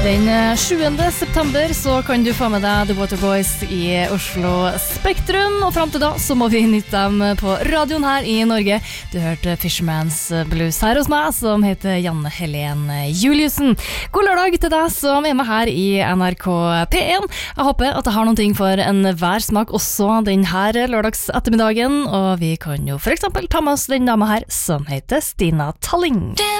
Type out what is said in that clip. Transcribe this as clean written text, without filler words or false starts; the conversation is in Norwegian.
Den 7. september så kan du få med deg The Waterboys i Oslo Spektrum, og frem til da så må vi nytte dem på radioen her i Norge. Du hørte Fisherman's Blues her hos meg, som heter Janne Helen Juliussen. God lørdag til deg som er med her i NRK P1. Jeg håper at jeg har noen ting for en hver smak også denne lørdags ettermiddagen, og vi kan jo for eksempel ta med oss den dama her som heter Stina Talling.